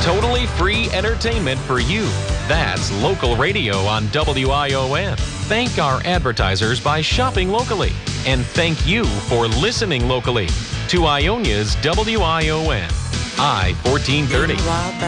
Totally free entertainment for you. That's local radio on WION. Thank our advertisers by shopping locally. And thank you for listening locally to Ionia's WION. I-1430.